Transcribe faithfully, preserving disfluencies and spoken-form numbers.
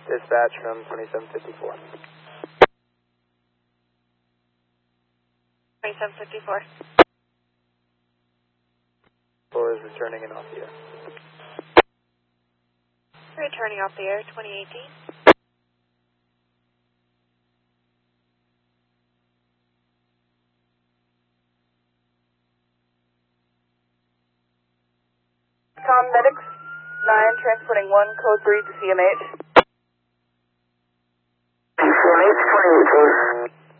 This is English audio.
Dispatch from twenty-seven fifty-four. twenty-seven fifty-four. four is returning and off the air. Returning off the air, twenty eighteen. Com Medics nine, transporting one, code three to C M H. C M H twenty eighteen.